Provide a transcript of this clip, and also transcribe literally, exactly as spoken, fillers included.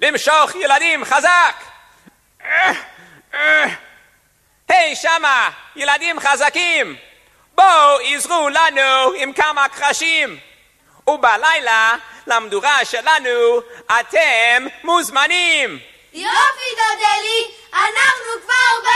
למשוך ילדים חזק! היי שמה, ילדים חזקים! בואו עזרו לנו עם כמה קרשים! ובלילה למדורה שלנו אתם מוזמנים! יופי דודלי, אנחנו כבר